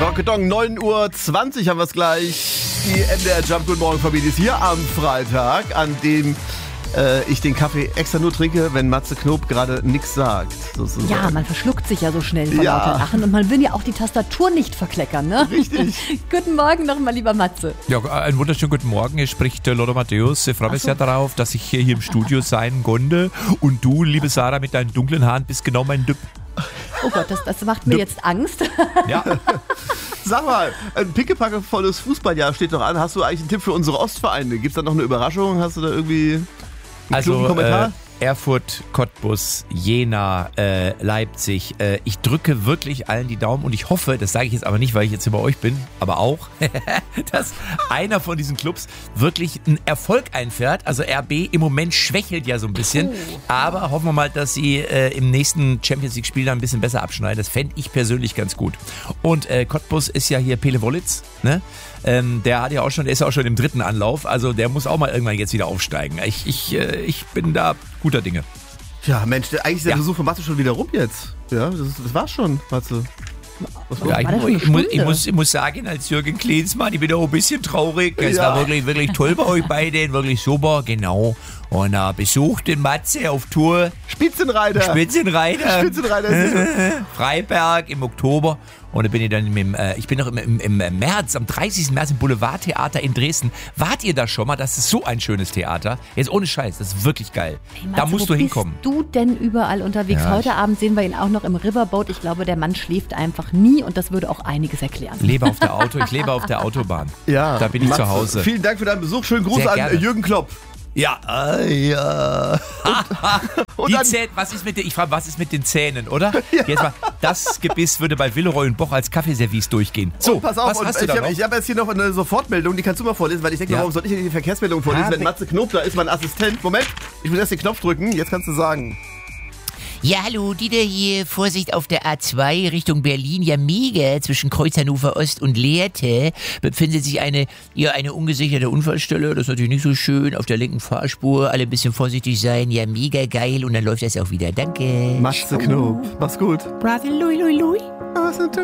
Rocketong, 9:20 Uhr haben wir es gleich. Die MDR Jump Good Morgen Familie ist hier am Freitag, an dem ich den Kaffee extra nur trinke, wenn Matze Knob gerade nichts sagt. Sozusagen. Ja, man verschluckt sich ja so schnell vor lauter Lachen und man will ja auch die Tastatur nicht verkleckern, ne? Richtig. Guten Morgen nochmal, lieber Matze. Ja, einen wunderschönen guten Morgen. Hier spricht Lothar Matthäus. Ich freue mich sehr darauf, dass ich hier im Studio sein konnte. Und du, liebe Sarah, mit deinen dunklen Haaren bist genau mein Typ. Oh Gott, das macht mir jetzt Angst. Ja. Sag mal, ein pickepackevolles Fußballjahr steht noch an. Hast du eigentlich einen Tipp für unsere Ostvereine? Gibt es da noch eine Überraschung? Hast du da irgendwie einen klugen Kommentar? Erfurt, Cottbus, Jena, Leipzig. Ich drücke wirklich allen die Daumen und ich hoffe, das sage ich jetzt aber nicht, weil ich jetzt hier bei euch bin, aber auch, dass einer von diesen Clubs wirklich einen Erfolg einfährt. Also RB im Moment schwächelt ja so ein bisschen, aber hoffen wir mal, dass sie im nächsten Champions-League-Spiel dann ein bisschen besser abschneiden. Das fände ich persönlich ganz gut. Und Cottbus ist ja hier Pele Wollitz, ne? Der ist ja auch schon im 3. Anlauf, also der muss auch mal irgendwann jetzt wieder aufsteigen. Ich bin da guter Dinge. Ja, Mensch, eigentlich ist der Besuch von Matze schon wieder rum jetzt. Ja, das war's schon, Matze. Ja, ich muss sagen, als Jürgen Klinsmann, ich bin auch ein bisschen traurig. Es war wirklich, wirklich toll bei euch beiden, wirklich super, genau. Und besucht den Matze auf Tour. Spitzenreiter. Freiberg im Oktober. Und da bin ich dann ich bin noch im März, am 30. März im Boulevardtheater in Dresden. Wart ihr da schon mal? Das ist so ein schönes Theater. Jetzt ohne Scheiß, das ist wirklich geil. Hey Matze, da musst du hinkommen. Bist du denn überall unterwegs? Ja, Heute Abend sehen wir ihn auch noch im Riverboat. Ich glaube, der Mann schläft einfach nie und das würde auch einiges erklären. Ich lebe auf der Autobahn. Ja, da bin ich Matze, zu Hause. Vielen Dank für deinen Besuch. Schönen Gruß Sehr an gerne. Jürgen Klopp. Ja, Und die dann, Zähne, was ist mit den Zähnen, oder? Ja. Jetzt mal, das Gebiss würde bei Villeroy und Boch als Kaffeeservice durchgehen. So, pass auf, was hast du da noch? Ich habe jetzt hier noch eine Sofortmeldung, die kannst du mal vorlesen, weil ich denke, warum soll ich denn die Verkehrsmeldung vorlesen, wenn Matze Knob da ist, mein Assistent. Moment, ich muss erst den Knopf drücken, jetzt kannst du sagen. Ja, hallo, Dieter hier. Vorsicht auf der A2 Richtung Berlin. Ja, mega. Zwischen Kreuz Hannover Ost und Lehrte befindet sich eine ungesicherte Unfallstelle. Das ist natürlich nicht so schön. Auf der linken Fahrspur. Alle ein bisschen vorsichtig sein. Ja, mega geil. Und dann läuft das auch wieder. Danke. Matze Knob. Mach's gut. Brother Louis, Louis, Louis. Was